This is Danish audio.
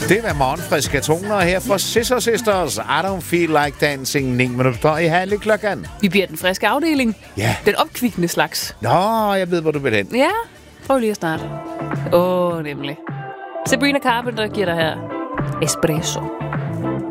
Det var morgenfriske toner her fra Scissor Sisters. I don't feel like dancing. 9 minutter i halv klokken. Vi bliver den friske afdeling. Ja. Den opkvikkende slags. Nå, jeg ved, hvor du vil hen. Ja, prøv lige at starte. Nemlig. Sabrina Carpenter giver dig her espresso.